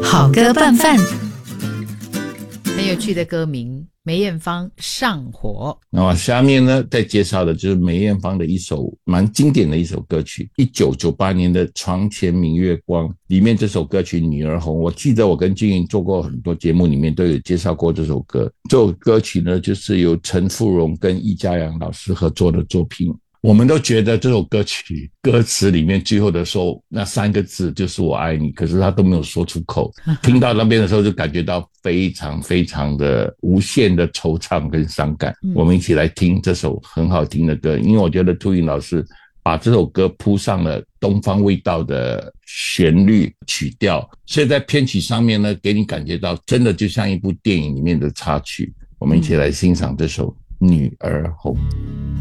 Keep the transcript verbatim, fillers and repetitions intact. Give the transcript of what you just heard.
好歌拌饭， 很有趣的歌名，梅艳芳上火。 那下面呢，再介绍的就是梅艳芳的一首蛮经典的一首歌曲，一九九八年的《床前明月光》里面这首歌曲《女儿红》，我记得我跟俊颖做过很多节目，里面都有介绍过这首歌。这首歌曲呢，就是由陈富荣跟易家扬老师合作的作品。我们都觉得这首歌曲歌词里面最后的时候那三个字就是我爱你，可是他都没有说出口，听到那边的时候就感觉到非常非常的无限的惆怅跟伤感。我们一起来听这首很好听的歌，因为我觉得朱颖老师把这首歌铺上了东方味道的旋律曲调，所以在编曲上面呢，给你感觉到真的就像一部电影里面的插曲。我们一起来欣赏这首《女儿红》。